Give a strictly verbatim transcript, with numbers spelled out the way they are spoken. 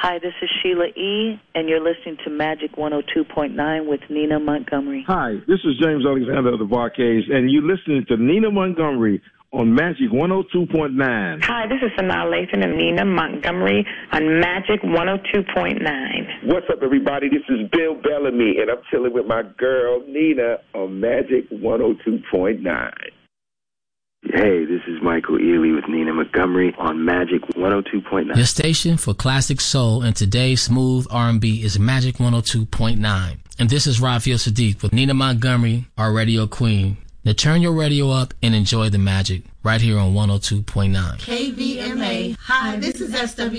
Hi, this is Sheila E., and you're listening to Magic one oh two point nine with Nina Montgomery. Hi, this is James Alexander of the Barcades, and you're listening to Nina Montgomery on Magic one oh two point nine. Hi, this is Sanaa Lathan and Nina Montgomery on Magic one oh two point nine. What's up, everybody? This is Bill Bellamy, and I'm chilling with my girl, Nina, on Magic one oh two point nine. Hey, this is Michael Ealy with Nina Montgomery on Magic one oh two point nine. Your station for classic soul and today's smooth R and B is Magic one oh two point nine. And this is Rafael Sadiq with Nina Montgomery, our radio queen. Now turn your radio up and enjoy the magic right here on one oh two point nine. K V M A. Hi, this is S W